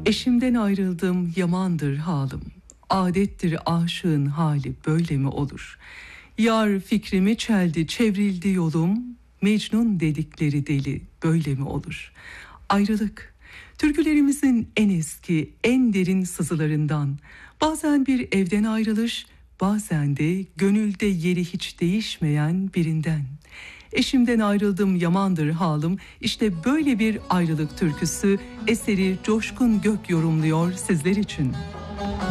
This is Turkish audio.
Eşimden ayrıldım, yamandır halim. Adettir aşığın hali, böyle mi olur? Yar fikrimi çeldi, çevrildi yolum. Mecnun dedikleri deli, böyle mi olur? Ayrılık, türkülerimizin en eski, en derin sızılarından. Bazen bir evden ayrılış, bazen de gönülde yeri hiç değişmeyen birinden. Eşimden ayrıldım, yamandır halim. İşte böyle bir ayrılık türküsü, eseri Coşkun Gök yorumluyor sizler için.